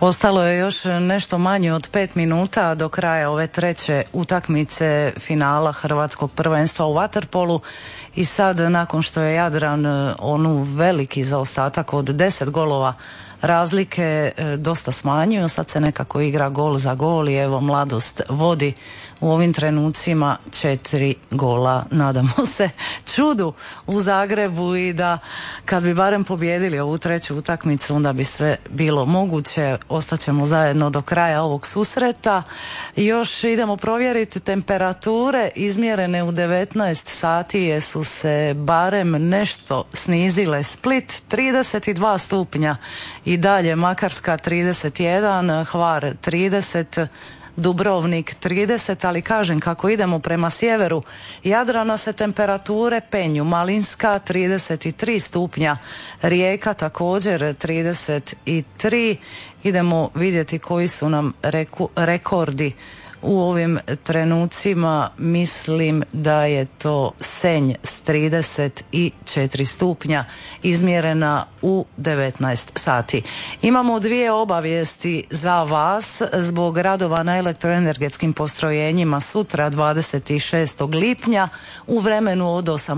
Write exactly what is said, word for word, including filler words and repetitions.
Ostalo je još nešto manje od pet minuta do kraja ove treće utakmice finala Hrvatskog prvenstva u vaterpolu i sad nakon što je Jadran onu veliki zaostatak od deset golova razlike dosta smanjio, sad se nekako igra gol za gol i evo Mladost vodi u ovim trenucima četiri gola. Nadamo se čudu u Zagrebu i da kad bi barem pobijedili ovu treću utakmicu onda bi sve bilo moguće. Ostaćemo zajedno do kraja ovog susreta. Još idemo provjeriti temperature izmjerene u devetnaest sati, jesu se barem nešto snizile. Split trideset dva stupnja i dalje, Makarska trideset jedan, Hvar trideset, Dubrovnik trideset, ali kažem kako idemo prema sjeveru Jadrana se temperature penju. Malinska trideset tri stupnja, Rijeka također trideset tri. Idemo vidjeti koji su nam reku, rekordi u ovim trenucima. Mislim da je to Senj s trideset četiri stupnja izmjerena u devetnaest sati. Imamo dvije obavijesti za vas zbog radova na elektroenergetskim postrojenjima sutra dvadeset šestog lipnja u vremenu od osam